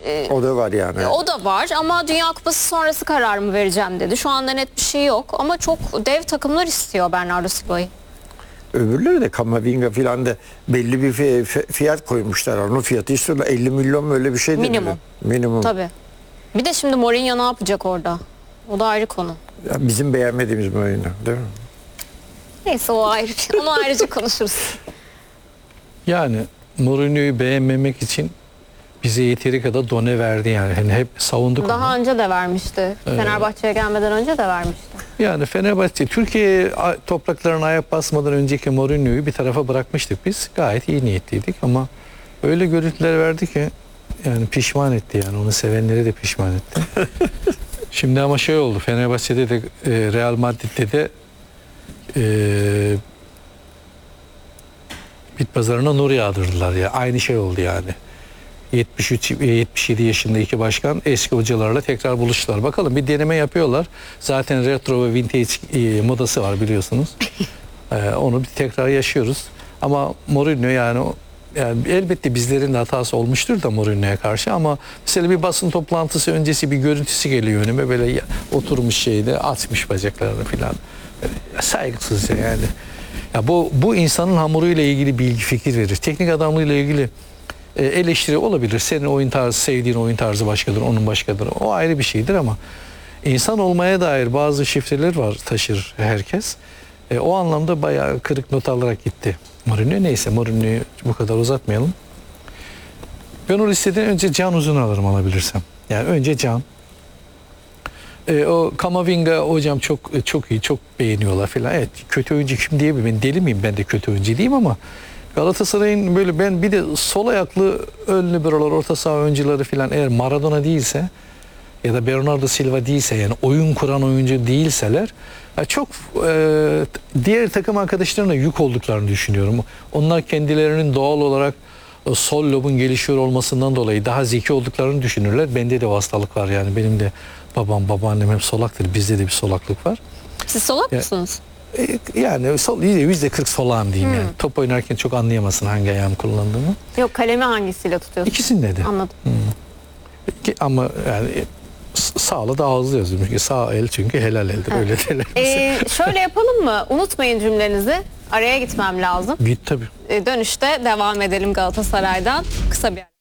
O da var yani. O da var ama Dünya Kupası sonrası kararımı vereceğim dedi. Şu anda net bir şey yok ama çok dev takımlar istiyor Bernardo Silva'yı. Öbürleri de Camavinga filan da belli bir fiyat koymuşlar. Onun fiyatı istiyorlar. 50 milyon mu öyle bir şey dedi. Minimum. Minimum. Tabii. Bir de şimdi Mourinho ne yapacak orada? O da ayrı konu. Ya bizim beğenmediğimiz bir oyunu değil mi? Neyse o ayrı. Onu ayrıca konuşuruz. Yani Mourinho'yu beğenmemek için bize yeteri kadar done verdi yani. Hani hep savunduk Daha onu. önce de vermişti. Fenerbahçe'ye gelmeden önce de vermişti. Yani Fenerbahçe, Türkiye topraklarına ayak basmadan önceki Mourinho'yu bir tarafa bırakmıştık biz. Gayet iyi niyetliydik ama öyle görüntüler verdi ki yani pişman etti yani. Onu sevenleri de pişman etti. Şimdi ama şey oldu. Fenerbahçe'de de Real Madrid'de de bit pazarına nur yağdırdılar ya. Aynı şey oldu yani. 73-77 yaşında iki başkan eski hocalarla tekrar buluştular. Bakalım bir deneme yapıyorlar. Zaten retro ve vintage modası var biliyorsunuz. Onu bir tekrar yaşıyoruz. Ama Mourinho yani elbette bizlerin de hatası olmuştur da Mourinho'ya karşı ama mesela bir basın toplantısı öncesi bir görüntüsü geliyor önüme böyle oturmuş şeyde açmış bacaklarını filan. Saygısız yani. Ya bu insanın hamuruyla ilgili bilgi fikir verir. Teknik adamlığıyla ilgili eleştiri olabilir. Senin oyun tarzı, sevdiğin oyun tarzı başkadır, onun başkadır. O ayrı bir şeydir ama insan olmaya dair bazı şifreler var, taşır herkes. O anlamda bayağı kırık not alarak gitti Mourinho. Neyse Mourinho'yu bu kadar uzatmayalım. Ben o listeden önce Can Uzun alabilirsem. Yani önce Can. O Camavinga hocam çok iyi, çok beğeniyorlar falan. Evet, kötü oyuncu kim diye ben deli miyim? Ben de kötü oyuncu diyeyim ama Galatasaray'ın böyle ben bir de sol ayaklı ön liberolar, orta saha oyuncuları falan eğer Maradona değilse ya da Bernardo Silva değilse yani oyun kuran oyuncu değilseler çok diğer takım arkadaşlarına yük olduklarını düşünüyorum. Onlar kendilerinin doğal olarak sol lobun gelişiyor olmasından dolayı daha zeki olduklarını düşünürler. Bende de o hastalık var yani benim de babaannem hep solaktır. Bizde de bir solaklık var. Siz solak mısınız? Yani %40 solağım diyeyim yani. Top oynarken çok anlayamazsın hangi ayağımı kullandığımı. Yok kalemi hangisiyle tutuyorsun? İkisinde de. Anladım. Ama yani sağla daha hızlı yazıyorum. Çünkü sağ el çünkü helal eldir. Öyle derler. Şöyle yapalım mı? Unutmayın cümlenizi. Araya gitmem lazım. Git tabii. Dönüşte devam edelim Galatasaray'dan. Kısa bir